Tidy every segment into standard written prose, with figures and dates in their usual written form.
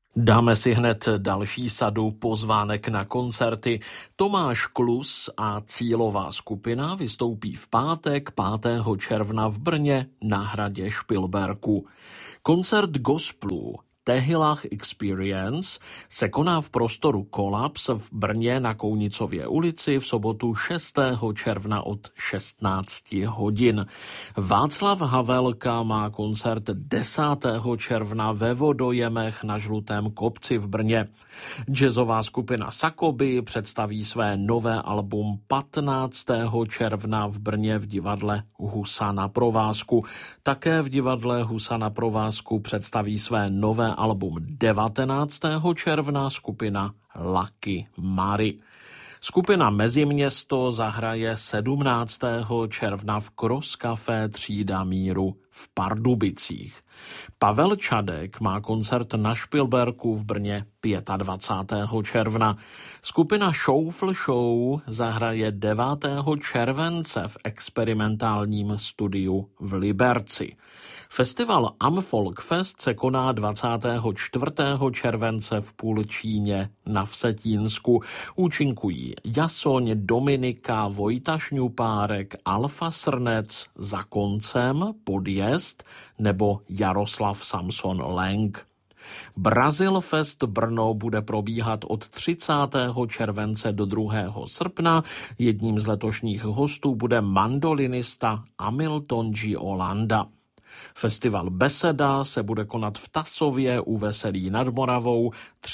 Dáme si hned další sadu pozvánek na koncerty. Tomáš Klus a cílová skupina vystoupí v pátek 5. června v Brně na hradě Špilberku. Koncert gospelu Tehillah Experience se koná v prostoru Kolaps v Brně na Kounicově ulici v sobotu 6. června od 16 hodin. Václav Havelka má koncert 10. června ve Vodojemech na Žlutém kopci v Brně. Jazzová skupina Sakoby představí své nové album 15. června v Brně v divadle Husa na provázku. Také v divadle Husa na provázku představí své nové album 19. června skupina Lucky Mary. Skupina Meziměsto zahraje 17. června v Cross Café Třída míru v Pardubicích. Pavel Čadek má koncert na Špilberku v Brně 25. června. Skupina Šoufl Show zahraje 9. července v experimentálním studiu v Liberci. Festival Amfolk Fest se koná 24. července v Půlčíně na Vsetínsku. Účinkují Jasoň, Dominika, Vojta Šňupárek, Alfa Srnec, Za koncem, Podjezd nebo Jaroslav Samson Lenk. Brazil Fest Brno bude probíhat od 30. července do 2. srpna. Jedním z letošních hostů bude mandolinista Hamilton G. Olanda. Festival Beseda se bude konat v Tasově u Veselí nad Moravou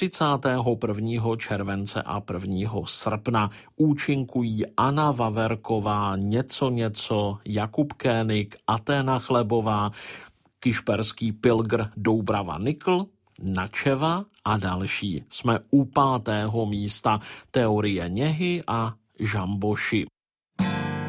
31. července a 1. srpna. Účinkují Anna Vaverková, něco, Jakub Kénik, Aténa Chlebová, Kišperský Pilgr Doubrava Nikl, Načeva a další. Jsme u 5. místa Teorie Něhy a Žamboši.